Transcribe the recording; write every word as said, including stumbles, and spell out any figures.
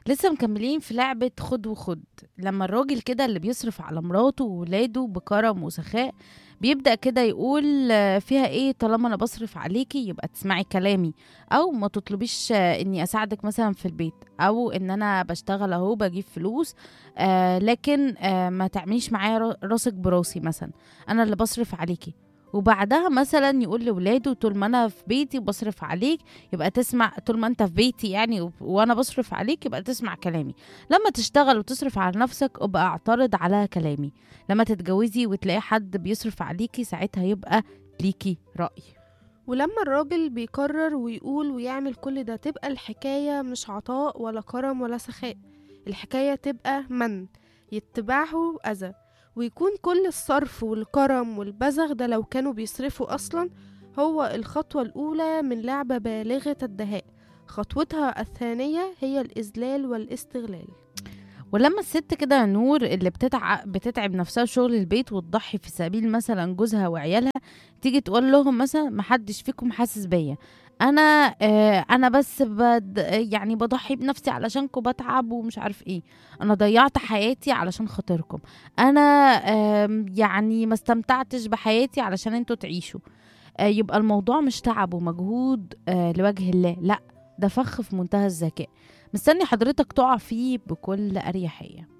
لسه مكملين في لعبة خد وخد. لما الراجل كده اللي بيصرف على مراته وولاده بكرم وسخاء بيبدأ كده يقول آه، فيها ايه؟ طالما انا بصرف عليكي يبقى تسمعي كلامي، او ما تطلبيش آه، اني اساعدك مثلا في البيت، او ان انا بشتغل اهو بجيب فلوس. آه لكن آه ما تعمليش معايا را- راسك براسي مثلا، انا اللي بصرف عليكي. وبعدها مثلا يقول لولاده طول ما انا في بيتي وبصرف عليك يبقى تسمع، طول ما انت في بيتي يعني و- وانا بصرف عليك يبقى تسمع كلامي. لما تشتغل وتصرف على نفسك ابقى اعترض على كلامي. لما تتجوزي وتلاقي حد بيصرف عليكي ساعتها يبقى ليكي رأي. ولما الراجل بيقرر ويقول ويعمل كل ده تبقى الحكاية مش عطاء ولا كرم ولا سخاء. الحكاية تبقى من يتبعه أذى، ويكون كل الصرف والكرم والبذخ ده لو كانوا بيصرفوا أصلا هو الخطوة الأولى من لعبة بالغة الدهاء. خطوتها الثانية هي الإذلال والاستغلال. ولما الست كده يا نور اللي بتتعب بتتعب نفسها في شغل البيت وتضحي في سبيل مثلا جوزها وعيالها، تيجي تقول لهم مثلا محدش فيكم حاسس بيا، انا آه انا بس بد يعني بضحي بنفسي علشانكم، بتعب ومش عارف ايه، انا ضيعت حياتي علشان خاطركم، انا آه يعني ما استمتعتش بحياتي علشان انتوا تعيشوا. آه يبقى الموضوع مش تعب ومجهود آه لوجه الله، لا، ده فخ في منتهى الذكاء، مستني حضرتك تقع فيه بكل أريحية.